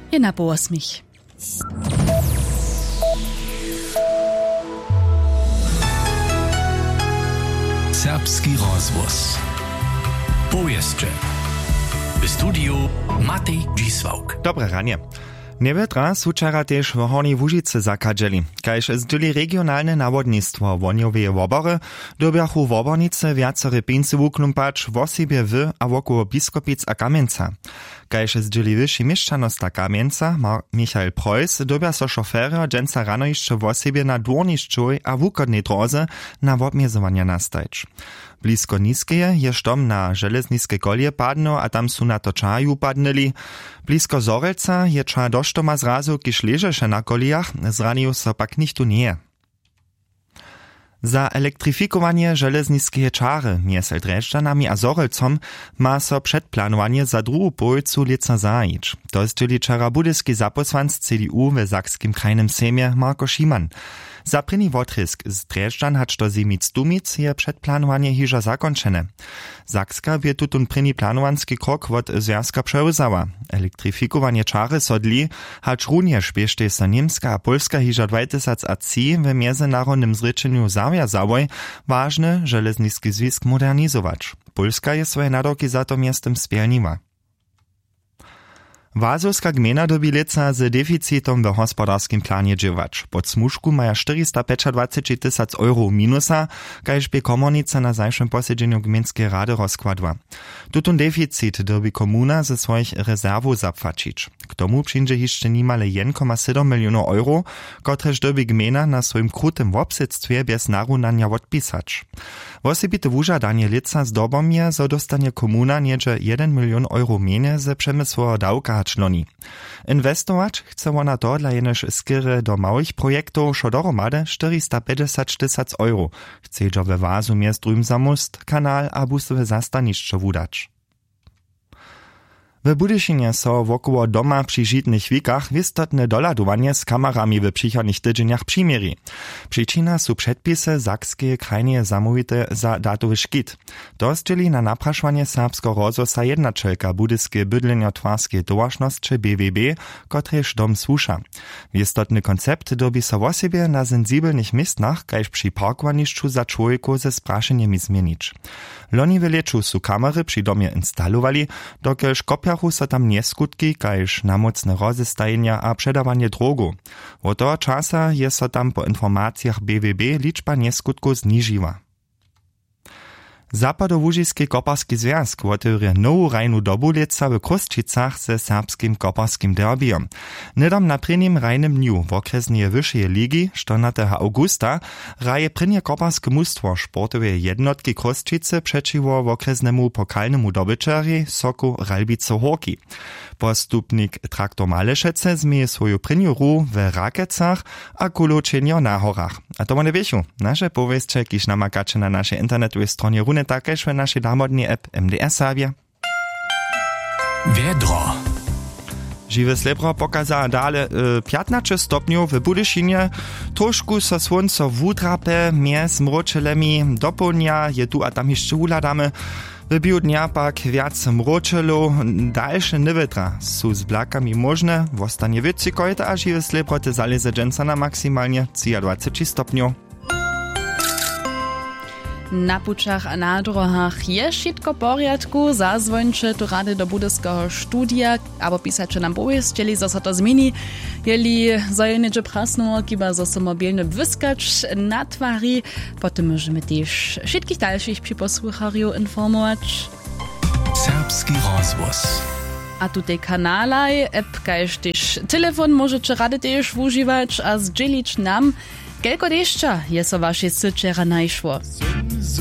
je na po 8. Serbski rozvoz. Powieszcze. W studiu Matej Dzisłauk. Dobre ranie. Nievetra su wczera też w Hornej Łužicy zakadzeli. Kajż zdyli regionalne nawodnictwo wonioweje wobory, dobiachu wobornice wiacore pienicy wuklumpać w osibie w a wokoło Biskopic a Kamieńca. Kajż zdyli wyższy mieszczanosta Kamieńca, Michael Preuss, dobia so szofera dżęca rano jeszcze w osibie na dworniszczuj a wukodnej drodze na wobmiezowania nastajć. Blisko Niskeje je štom na železniske kolje padno a tam su na to čaju padnili. Blisko Zorelca je ča doštoma zrazu, kiž ležeše na kolijach, zraniju so pak nichtu nie. Za elektrifikowanie železniskeje čary miesel Drežďanami a Zorelcom ma so předplanovanie za druhú polovicu leca zajić. To zdyli čara budyski zaposłanc CDU w Sakskim krajnym sejmie Marko Šiman. Za prynny wotrysk z Drežďan hač do Zimic-Dumic je předplanovanie hiža zakončene. Sakska wie tutun prynny planowanski krok wot Związka przełzała. Elektrifikowanie czary sodli, hač również biešte so Niemska a Polska hiža 2010 w międzynarodnym zrečeniu zawiązałoj ważny železniski związk modernizować. Polska je swoje nadroki za to miastem spełniła. Wazowska gmina dobi leca z deficitom w gospodarskim planie dźěwać. Pod smużku maja 425 000 euro minusa, kajż by komornica na zajszym posiedzeniu gminskiej rady rozkładła. Tutun deficit dobi komuna ze swoich rezerwów zapłacić. K tomu przyjdzie jeszcze nimale 1,7 milionów euro, kotreż dobi gmina na swoim krutym wobsedztwie bez narunania odpisać. Wosebite wużadanie leca z dobomie, zo dostanie komuna niedzie 1 milion euro menie ze przemysłowego dawka hačloni. Inwestować chce ona to dla jenež skiery do małych projektów, szo dohromady 450 000 euro. Chce jo we Wazu miest drüm za most, kanal a busowe zastanišće wudać. W Budyšinie so wokoło doma przy žitnych wikach wistotne doladowanie z kamerami w przychodnych tydzieniach przymieri. Przyczyna su przedpisy Sakskie krajnie zamówite za datowy szkit. To zdzieli na napraszwanie serbsko rozwosa jednačelka Budyskie bydlenio-twarskie towarznosće BWB, kotrež dom słusza. Wistotny koncept dobi so o siebie na sensibelnych miejscach, kajż przy parkowanišću za człowieku ze spraszeniemi zmienić. Loni w leczu su kamery przy domie instalowali, dokelž kopjachu so tam nieskutki, kajž namocne rozestajenia a przedawanie drogu. Od toho časa je so tam po informacjach BWB liczba nieskutków zniżyła. Zapadołužiski koparski związk otewrje nowu rajnu dobu leca w Kruščicach ze serbskim koparskim derbijom. Nedom na prynnym rajnym dniu w okresnej wyższej ligi 14 augusta raje prynnie koparskie mustwo sportowe jednotki Kruščice przeciwko w okresnemu pokalnemu dobyczeri Soku Ralbice Horki. Postupnik Traktor Malešece zmieje swoją prynniu ru w Rakecach a kulučenjo na horach. A to one wiešu. Nasze powieście, kiż namakacze na naszej internetowej stronie rune takež w naszej damodnej app MDR Serbia. Wiedro. Žiwe slebro pokazała dale 15 stopniów w Budyšinie. Troszku so słońco wudrape, mies mročelemi dopołdnia je tu a tam jeszcze uladamy. W biu dnia pak wiac mročelo, dalsze nievetra su z blakami możne, wostanie wycykojte a žiwe slebro te zaleze dżęca na maksymalnie 23 stopniów. Na pučach a na drohach je šitko porjadku, zazvoňče tu rady do budyskiego studia, abo pisače nam powiestili, zo so to zmieni, jeli zajeneče prasno, kiba zo so mobilny wyskacz na tvari, potem możemy też všetkich dalszych przyposłucharjów informować. Serbski rozvoz. A tutaj kanalaj, app kajż też telefon możecie rady też używać, a zdzielić nam, kelko deszcza je so wasze syczera najszło.